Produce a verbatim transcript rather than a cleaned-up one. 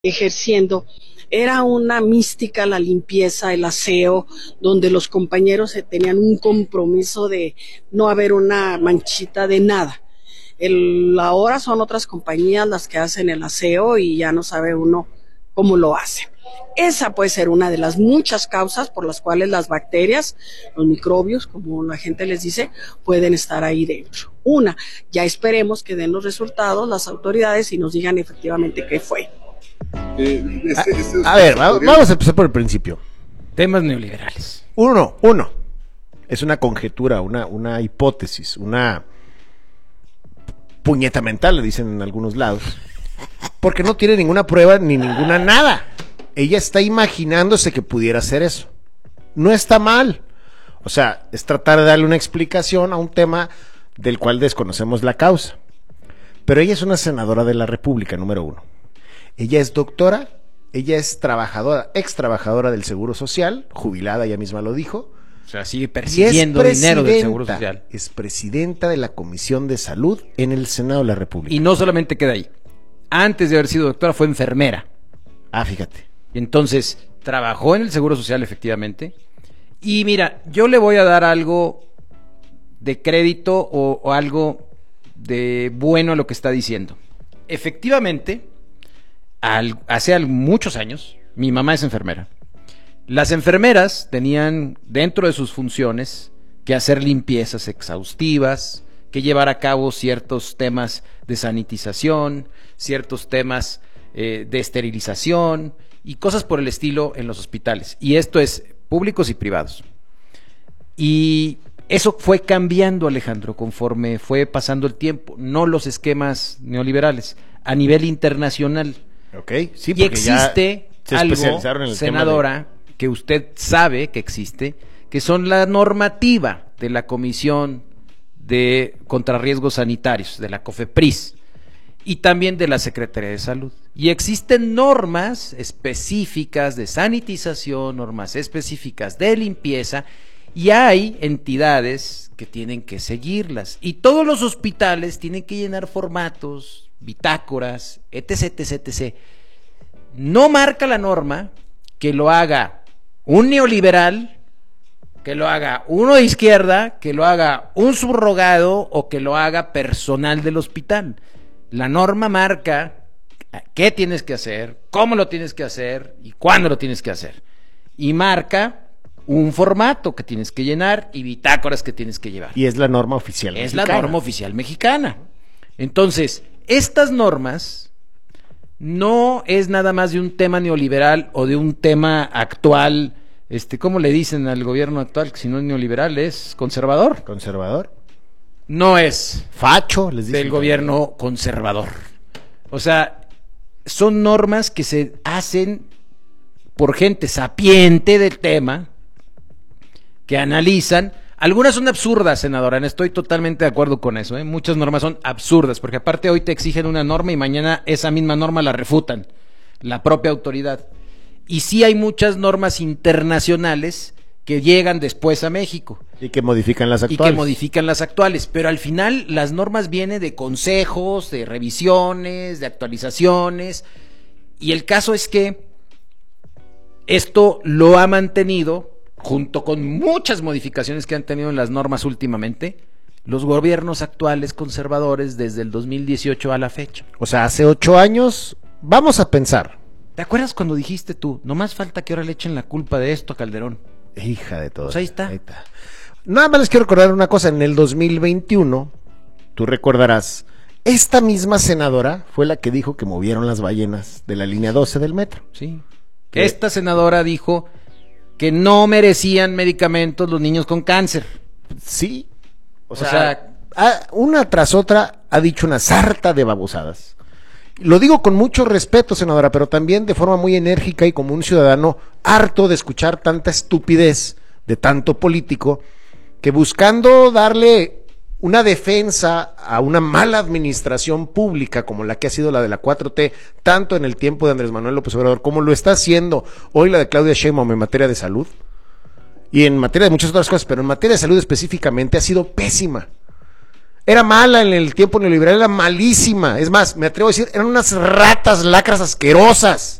ejerciendo, era una mística la limpieza, el aseo, donde los compañeros se tenían un compromiso de no haber una manchita de nada. El, ahora son otras compañías las que hacen el aseo y ya no sabe uno cómo lo hacen. Esa puede ser una de las muchas causas por las cuales las bacterias, los microbios, como la gente les dice, pueden estar ahí dentro. Una, ya esperemos que den los resultados las autoridades y nos digan efectivamente qué fue. Eh, este, este a, a ver, vamos a empezar por el principio. Temas neoliberales. Uno, uno. Es una conjetura, una, una hipótesis, una puñeta mental, le dicen en algunos lados. Porque no tiene ninguna prueba ni ninguna nada. Ella está imaginándose que pudiera hacer eso. No está mal. O sea, es tratar de darle una explicación a un tema del cual desconocemos la causa. Pero ella es una senadora de la República, número uno. Ella es doctora, ella es trabajadora, ex trabajadora del Seguro Social, jubilada, ella misma lo dijo. O sea, sigue persiguiendo dinero del Seguro Social. Es presidenta de la Comisión de Salud en el Senado de la República. Y no solamente queda ahí. Antes de haber sido doctora fue enfermera. Ah, fíjate. Y entonces trabajó en el Seguro Social efectivamente. Y mira, yo le voy a dar algo de crédito o, o algo de bueno a lo que está diciendo. Efectivamente, al, hace al, muchos años, mi mamá es enfermera. Las enfermeras tenían dentro de sus funciones que hacer limpiezas exhaustivas, que llevar a cabo ciertos temas de sanitización, ciertos temas eh, de esterilización y cosas por el estilo en los hospitales. Y esto es públicos y privados. Y eso fue cambiando, Alejandro, conforme fue pasando el tiempo, no los esquemas neoliberales, a nivel internacional. Okay, sí, y existe algo, en senadora, de... que usted sabe que existe, que son la normativa de la Comisión de Contrarriesgos Sanitarios, de la COFEPRIS, y también de la Secretaría de Salud. Y existen normas específicas de sanitización, normas específicas de limpieza, y hay entidades que tienen que seguirlas. Y todos los hospitales tienen que llenar formatos, bitácoras, etc, etc, etcétera. No marca la norma que lo haga un neoliberal, que lo haga uno de izquierda, que lo haga un subrogado o que lo haga personal del hospital. La norma marca qué tienes que hacer, cómo lo tienes que hacer y cuándo lo tienes que hacer. Y marca un formato que tienes que llenar y bitácoras que tienes que llevar. Y es la norma oficial es mexicana. Es la norma oficial mexicana. Entonces, estas normas no es nada más de un tema neoliberal o de un tema actual, este, ¿cómo le dicen al gobierno actual? Que si no es neoliberal, es conservador. ¿Conservador? No es facho, les dicen. Del gobierno conservador. O sea, son normas que se hacen por gente sapiente del tema, que analizan. Algunas son absurdas, senadora, estoy totalmente de acuerdo con eso, ¿eh? Muchas normas son absurdas, porque aparte hoy te exigen una norma y mañana esa misma norma la refutan, la propia autoridad. Y sí hay muchas normas internacionales que llegan después a México. Y que modifican las actuales. Y que modifican las actuales, pero al final las normas vienen de consejos, de revisiones, de actualizaciones, y el caso es que esto lo ha mantenido, junto con muchas modificaciones que han tenido en las normas últimamente, los gobiernos actuales conservadores desde el dos mil dieciocho a la fecha. O sea, hace ocho años, vamos a pensar. ¿Te acuerdas cuando dijiste tú, nomás falta que ahora le echen la culpa de esto a Calderón? Hija de todo. Pues ahí está. Ahí está. Nada más les quiero recordar una cosa, en el dos mil veintiuno, tú recordarás, esta misma senadora fue la que dijo que movieron las ballenas de la línea doce del metro. Sí. ¿Qué? Esta senadora dijo que no merecían medicamentos los niños con cáncer. Sí. O, o sea, sea, una tras otra ha dicho una sarta de babosadas. Lo digo con mucho respeto, senadora, pero también de forma muy enérgica y como un ciudadano harto de escuchar tanta estupidez de tanto político, que buscando darle una defensa a una mala administración pública como la que ha sido la de la cuatro T, tanto en el tiempo de Andrés Manuel López Obrador como lo está haciendo hoy la de Claudia Sheinbaum en materia de salud y en materia de muchas otras cosas, pero en materia de salud específicamente ha sido pésima. era mala en el tiempo neoliberal, era malísima. Es más, me atrevo a decir, eran unas ratas lacras asquerosas.